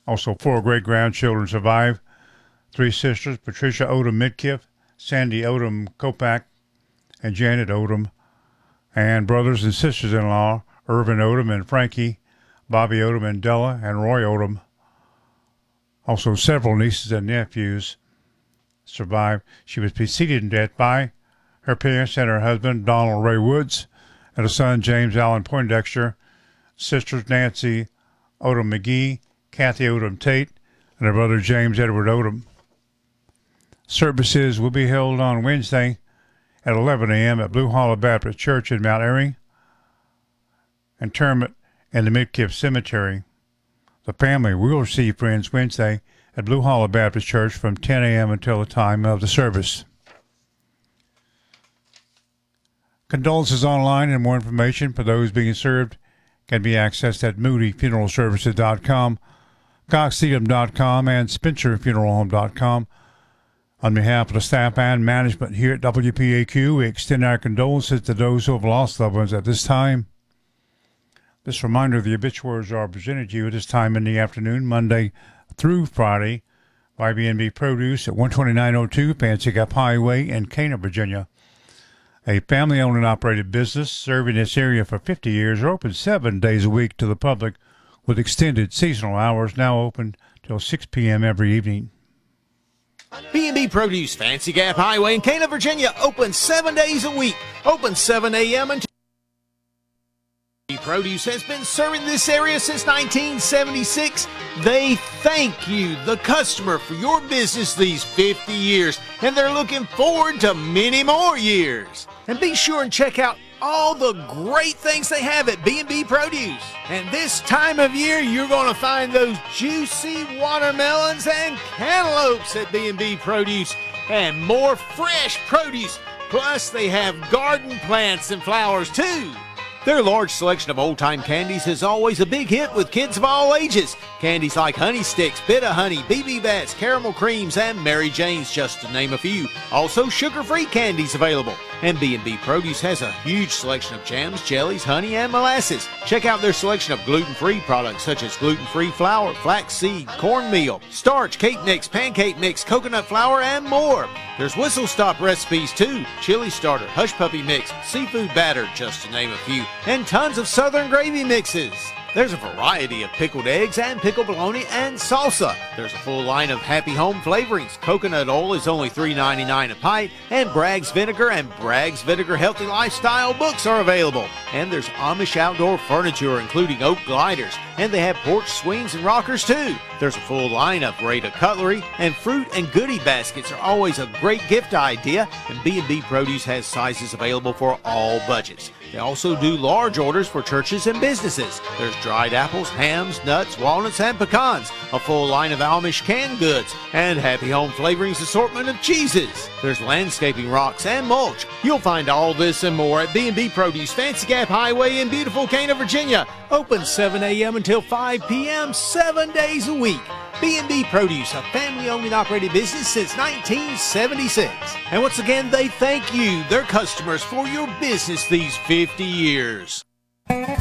Also, 4 great-grandchildren survive. 3 sisters, Patricia Odom Midkiff, Sandy Odom Kopak, and Janet Odom, and brothers and sisters-in-law, Irvin Odom and Frankie, Bobby Odom and Della, and Roy Odom. Also, several nieces and nephews survived. She was preceded in death by her parents and her husband, Donald Ray Woods, and a son, James Allen Poindexter, sisters Nancy Odom McGee, Kathy Odom Tate, and her brother, James Edward Odom. Services will be held on Wednesday at 11 a.m. at Blue Hollow Baptist Church in Mount Airy. Interment in the Midkiff Cemetery. The family will receive friends Wednesday at Blue Hollow Baptist Church from 10 a.m. until the time of the service. Condolences online and more information for those being served can be accessed at moodyfuneralservices.com, coxedum.com, and spencerfuneralhome.com. On behalf of the staff and management here at WPAQ, we extend our condolences to those who have lost loved ones at this time. This reminder of the obituaries are presented to you at this time in the afternoon, Monday through Friday, by B&B Produce at 12902 Fancy Gap Highway in Cana, Virginia. A family-owned and operated business serving this area for 50 years, are open 7 days a week to the public with extended seasonal hours, now open till 6 p.m. every evening. B&B Produce, Fancy Gap Highway in Cana, Virginia, open 7 days a week, open 7 a.m. until Produce has been serving this area since 1976. They thank you, the customer, for your business these 50 years, and they're looking forward to many more years. And be sure and check out all the great things they have at B&B Produce. And this time of year, you're going to find those juicy watermelons and cantaloupes at B&B Produce, and more fresh produce. Plus, they have garden plants and flowers, too. Their large selection of old-time candies is always a big hit with kids of all ages. Candies like Honey Sticks, Bit of Honey, BB Bats, Caramel Creams, and Mary Jane's, just to name a few. Also, sugar-free candies available. And B&B Produce has a huge selection of jams, jellies, honey, and molasses. Check out their selection of gluten-free products such as gluten-free flour, flaxseed, cornmeal, starch, cake mix, pancake mix, coconut flour, and more. There's whistle stop recipes too, chili starter, hush puppy mix, seafood batter, just to name a few, and tons of southern gravy mixes. There's a variety of pickled eggs and pickled bologna and salsa. There's a full line of Happy Home flavorings. Coconut oil is only $3.99 a pint, and Bragg's Vinegar and Bragg's Vinegar Healthy Lifestyle books are available. And there's Amish outdoor furniture, including oak gliders, and they have porch swings and rockers too. There's a full line of Rada cutlery, and fruit and goodie baskets are always a great gift idea, and B&B Produce has sizes available for all budgets. They also do large orders for churches and businesses. There's dried apples, hams, nuts, walnuts, and pecans, a full line of Amish canned goods, and Happy Home Flavorings assortment of cheeses. There's landscaping rocks and mulch. You'll find all this and more at B&B Produce, Fancy Gap Highway in beautiful Cana, Virginia. Open 7 a.m. until 5 p.m. 7 days a week. B&B Produce, a family-owned and operated business since 1976. And once again, they thank you, their customers, for your business these 50 years.